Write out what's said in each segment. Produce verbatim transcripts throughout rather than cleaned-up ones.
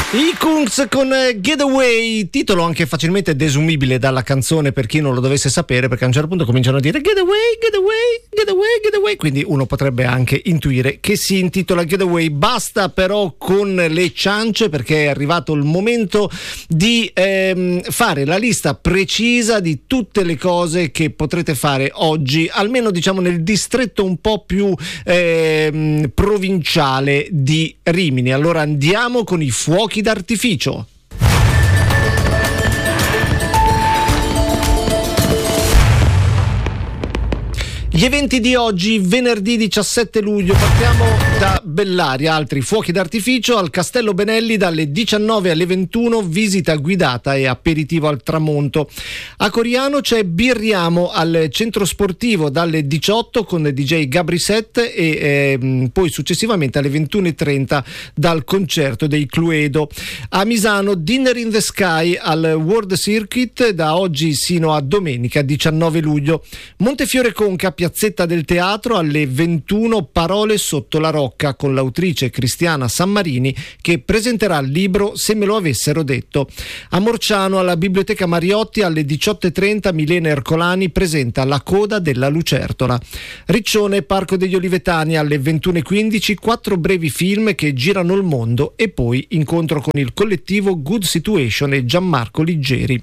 I Kungs con Getaway, titolo anche facilmente desumibile dalla canzone per chi non lo dovesse sapere, perché a un certo punto cominciano a dire Getaway, Getaway, Getaway, Getaway, quindi uno potrebbe anche intuire che si intitola Getaway. Basta però con le ciance, perché è arrivato il momento di ehm, fare la lista precisa di tutte le cose che potrete fare oggi, almeno diciamo nel distretto un po' più ehm, provinciale di Rimini. Allora andiamo con i fuochi d'artificio. Gli eventi di oggi, venerdì diciassette luglio, partiamo da Bellaria, altri fuochi d'artificio al Castello Benelli dalle diciannove alle ventuno, visita guidata e aperitivo al tramonto. A Coriano c'è Birriamo al centro sportivo dalle diciotto con D J Gabriset e eh, poi successivamente alle ventuno e trenta dal concerto dei Cluedo. A Misano Dinner in the Sky al World Circuit da oggi sino a domenica diciannove luglio. Montefiore Conca, Piazzetta del Teatro alle ventuno, Parole sotto la rocca con l'autrice Cristiana Sammarini che presenterà il libro Se me lo avessero detto. A Morciano alla Biblioteca Mariotti alle diciotto e trenta Milena Ercolani presenta La coda della lucertola. Riccione Parco degli Olivetani alle ventuno e quindici, quattro brevi film che girano il mondo e poi incontro con il collettivo Good Situation e Gianmarco Liggeri.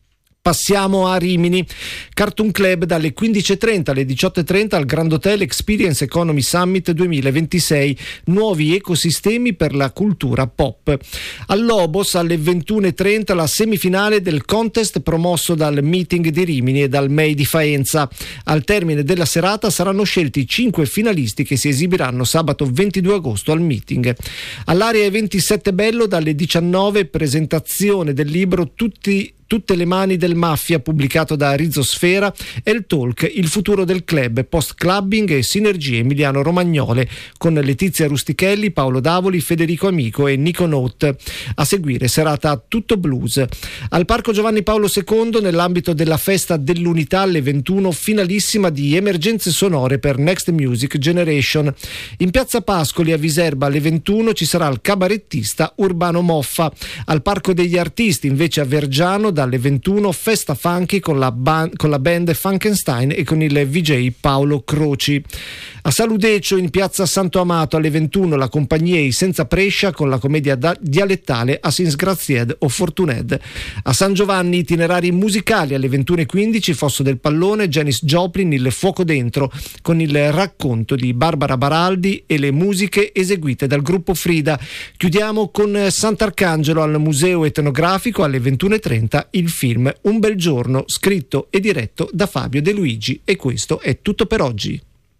Passiamo a Rimini, Cartoon Club dalle quindici e trenta alle diciotto e trenta al Grand Hotel Experience Economy Summit duemilaventisei, nuovi ecosistemi per la cultura pop. Al Lobos alle ventuno e trenta la semifinale del contest promosso dal Meeting di Rimini e dal M E I di Faenza. Al termine della serata saranno scelti cinque finalisti che si esibiranno sabato ventidue agosto al Meeting. All'Area ventisette Bello dalle diciannove presentazione del libro Tutti Tutte le mani del Mafia, pubblicato da Rizosfera, e il talk Il futuro del club, post-clubbing e sinergie Emiliano Romagnole, con Letizia Rustichelli, Paolo Davoli, Federico Amico e Nico Note. A seguire serata Tutto Blues. Al Parco Giovanni Paolo secondo, nell'ambito della Festa dell'Unità alle ventuno, finalissima di Emergenze sonore per Next Music Generation. In Piazza Pascoli a Viserba alle ventuno ci sarà il cabarettista Urbano Moffa. Al Parco degli Artisti invece a Vergiano dalle ventuno festa funky con la, ban- con la band Funkenstein e con il V J Paolo Croci. A Saludecio in piazza Santo Amato alle ventuno la compagnia I Senza Prescia con la commedia da- dialettale Assins Grazied o Fortuned. A San Giovanni itinerari musicali alle ventuno e quindici Fosso del Pallone, Janis Joplin, Il fuoco dentro con il racconto di Barbara Baraldi e le musiche eseguite dal gruppo Frida. Chiudiamo con Sant'Arcangelo al Museo Etnografico alle ventuno e trenta il film Un bel giorno, scritto e diretto da Fabio De Luigi. E questo è tutto per oggi.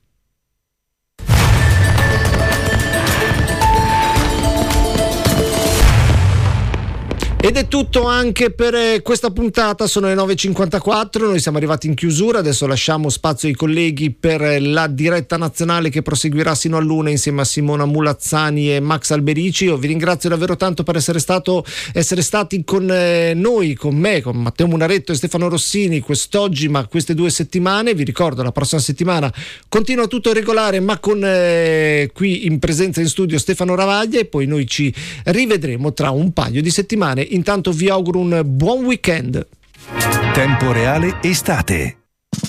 Ed è tutto anche per questa puntata, sono le nove e cinquantaquattro, noi siamo arrivati in chiusura, adesso lasciamo spazio ai colleghi per la diretta nazionale che proseguirà sino all'una insieme a Simona Mulazzani e Max Alberici. Io vi ringrazio davvero tanto per essere stato essere stati con noi, con me, con Matteo Munaretto e Stefano Rossini quest'oggi, ma queste due settimane. Vi ricordo, la prossima settimana continua tutto regolare, ma con eh, qui in presenza in studio Stefano Ravaglia, e poi noi ci rivedremo tra un paio di settimane. Intanto vi auguro un buon weekend. Tempo reale estate.